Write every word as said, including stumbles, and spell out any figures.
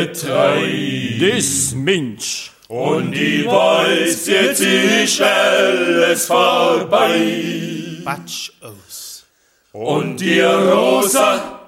drei. Das Mensch. Und ich weiß, jetzt ist alles vorbei. Batsch aus. Und die Rosa